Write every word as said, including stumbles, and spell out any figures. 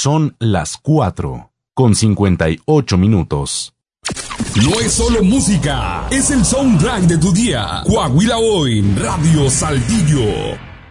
Son las cuatro con cincuenta y ocho minutos. No es solo música, es el soundtrack de tu día. Coahuila Hoy, Radio Saltillo.